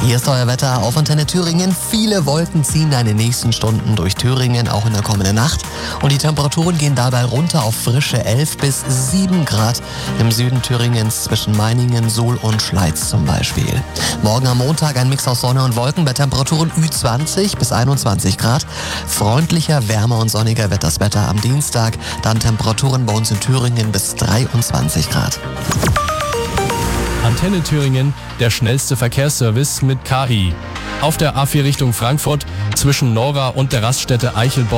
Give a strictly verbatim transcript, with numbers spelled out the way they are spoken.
Hier ist euer Wetter auf Antenne Thüringen. Viele Wolken ziehen in den nächsten Stunden durch Thüringen, auch in der kommenden Nacht. Und die Temperaturen gehen dabei runter auf frische elf bis sieben Grad im Süden Thüringens zwischen Meiningen, Suhl und Schleiz zum Beispiel. Morgen am Montag ein Mix aus Sonne und Wolken bei Temperaturen Ü zwanzig bis einundzwanzig Grad. Freundlicher, wärmer und sonniger wird das Wetter am Dienstag. Dann Temperaturen bei uns in Thüringen bis dreiundzwanzig Grad. Antenne Thüringen, der schnellste Verkehrsservice mit K I. Auf der A vier Richtung Frankfurt zwischen Nora und der Raststätte Eichelborn